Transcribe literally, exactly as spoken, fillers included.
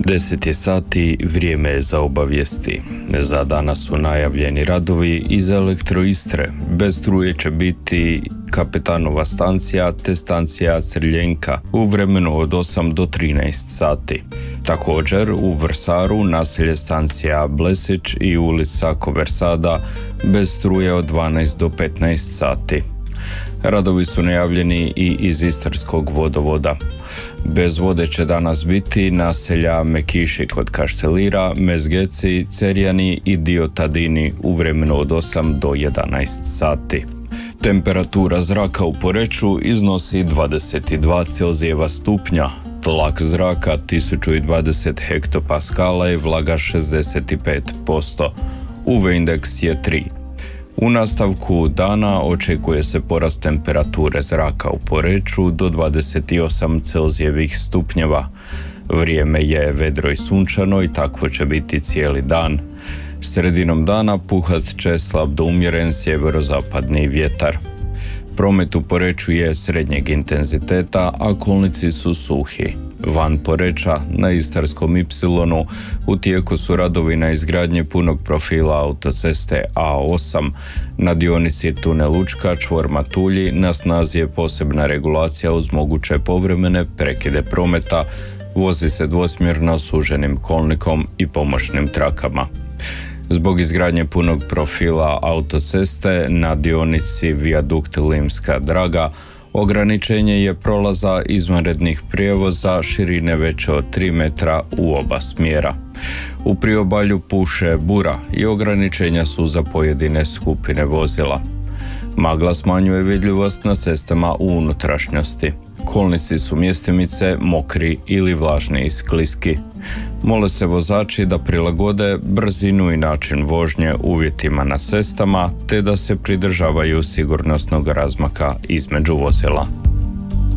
deset je sati, vrijeme je za obavijesti. Za danas su najavljeni radovi iz Elektroistre. Bez struje će biti Kapetanova stancija te stancija Crljenka u vremenu od osam do trinaest sati. Također u Vrsaru naselje stancija Blesić i ulica Koversada bez struje od dvanaest do petnaest sati. Radovi su najavljeni i iz Istarskog vodovoda. Bez vode će danas biti naselja Mekiši kod Kaštelira, Mezgeci, Cerjani i dio Tadini u vremenu od osam do jedanaest sati. Temperatura zraka u Poreču iznosi dvadeset dva Celzijeva stupnja, tlak zraka tisuću dvadeset hektopaskala i vlaga šezdeset pet posto. U V indeks je tri. U nastavku dana očekuje se porast temperature zraka u Poreču do dvadeset osam Celzijevih stupnjeva. Vrijeme je vedro i sunčano i takvo će biti cijeli dan. Sredinom dana puhat će slab do umjeren sjeverozapadni vjetar. Promet u Poreču je srednjeg intenziteta, a kolnici su suhi. Van Poreča, na Istarskom Ipsilonu, u tijeku su radovi na izgradnji punog profila autoceste A osam. Na dionici tunel Učka, čvor Matulji, na snazi je posebna regulacija uz moguće povremene prekide prometa. Vozi se dvosmjerno suženim kolnikom i pomoćnim trakama. Zbog izgradnje punog profila autoceste na dionici vijadukt Limska Draga ograničenje je prolaza izvanrednih prijevoza širine veće od tri metra u oba smjera. U priobalju puše bura i ograničenja su za pojedine skupine vozila. Magla smanjuje vidljivost na cestama u unutrašnjosti. Kolnici su mjestimice mokri ili vlažni i skliski. Mole se vozači da prilagode brzinu i način vožnje uvjetima na cestama te da se pridržavaju sigurnosnog razmaka između vozila.